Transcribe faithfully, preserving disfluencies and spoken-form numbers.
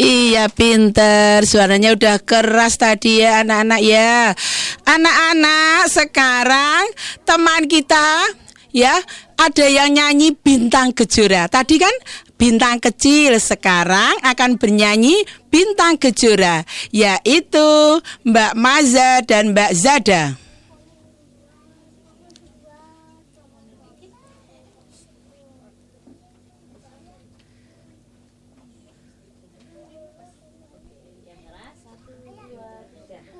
Iya, pinter. Suaranya udah keras tadi ya anak-anak ya. Anak-anak, sekarang teman kita ya ada yang nyanyi Bintang Kejora. Tadi kan bintang kecil, sekarang akan bernyanyi Bintang Kejora, yaitu Mbak Maza dan Mbak Zada.